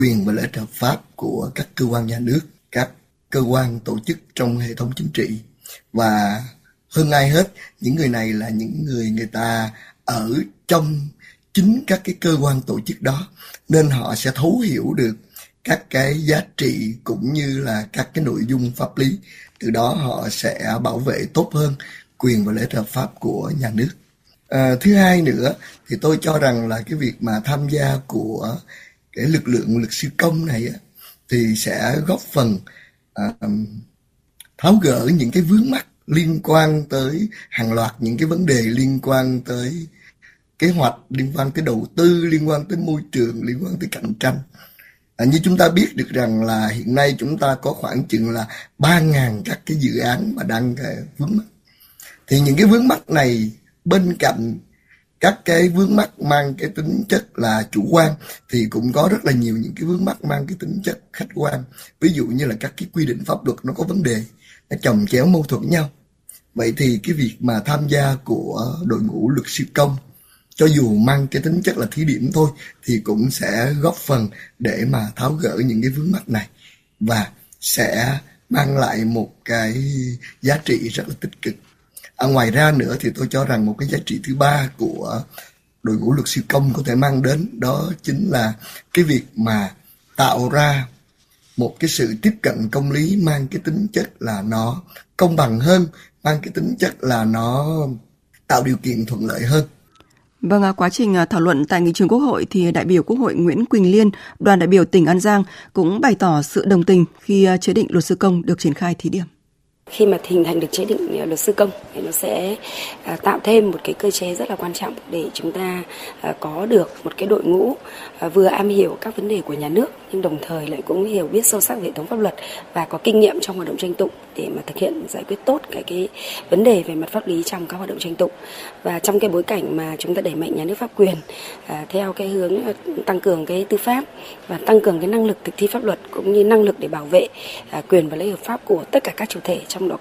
quyền và lợi ích hợp pháp của các cơ quan nhà nước, các cơ quan tổ chức trong hệ thống chính trị. Và hơn ai hết, những người này là những người ta ở trong chính các cái cơ quan tổ chức đó, nên họ sẽ thấu hiểu được các cái giá trị cũng như là các cái nội dung pháp lý. Từ đó họ sẽ bảo vệ tốt hơn quyền và lợi ích hợp pháp của nhà nước. Thứ hai nữa thì tôi cho rằng là cái việc mà tham gia của cái lực lượng luật sư công này thì sẽ góp phần tháo gỡ những cái vướng mắc liên quan tới hàng loạt những cái vấn đề liên quan tới kế hoạch, liên quan tới đầu tư, liên quan tới môi trường, liên quan tới cạnh tranh. Như chúng ta biết được rằng là hiện nay chúng ta có khoảng chừng là 3.000 các cái dự án mà đang vướng mắc. Thì những cái vướng mắc này, bên cạnh các cái vướng mắc mang cái tính chất là chủ quan thì cũng có rất là nhiều những cái vướng mắc mang cái tính chất khách quan. Ví dụ như là các cái quy định pháp luật nó có vấn đề, nó chồng chéo mâu thuẫn nhau. Vậy thì cái việc mà tham gia của đội ngũ luật sư công, cho dù mang cái tính chất là thí điểm thôi, thì cũng sẽ góp phần để mà tháo gỡ những cái vướng mắc này và sẽ mang lại một cái giá trị rất là tích cực. Ngoài ra nữa thì tôi cho rằng một cái giá trị thứ ba của đội ngũ luật sư công có thể mang đến, đó chính là cái việc mà tạo ra một cái sự tiếp cận công lý mang cái tính chất là nó công bằng hơn, mang cái tính chất là nó tạo điều kiện thuận lợi hơn. Vâng, quá trình thảo luận tại nghị trường Quốc hội thì đại biểu Quốc hội Nguyễn Quỳnh Liên, đoàn đại biểu tỉnh An Giang cũng bày tỏ sự đồng tình khi chế định luật sư công được triển khai thí điểm. Khi mà hình thành được chế định luật sư công thì nó sẽ tạo thêm một cái cơ chế rất là quan trọng để chúng ta có được một cái đội ngũ vừa am hiểu các vấn đề của nhà nước nhưng đồng thời lại cũng hiểu biết sâu sắc về hệ thống pháp luật và có kinh nghiệm trong hoạt động tranh tụng để mà thực hiện giải quyết tốt cái vấn đề về mặt pháp lý trong các hoạt động tranh tụng. Và trong cái bối cảnh mà chúng ta đẩy mạnh nhà nước pháp quyền theo cái hướng tăng cường cái tư pháp và tăng cường cái năng lực thực thi pháp luật cũng như năng lực để bảo vệ quyền và lợi ích hợp pháp của tất cả các chủ thể, trong đó